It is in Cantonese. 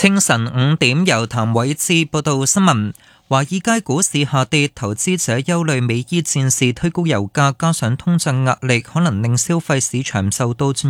清晨5點，由譚偉志報道新聞。華爾街股市下跌，投資者憂慮美伊戰事推高油價，加上通脹壓力，可能令消費市場受到